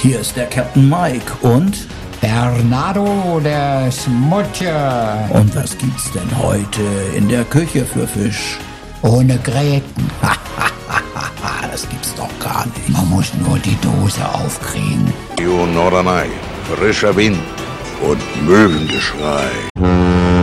Hier ist der Captain Mike und Bernardo der Schmutzje. Und was gibt's denn heute in der Küche für Fisch? Ohne Gräten. Das gibt's doch gar nicht. Man muss nur die Dose aufkriegen. Norderney, frischer Wind und Möwengeschrei.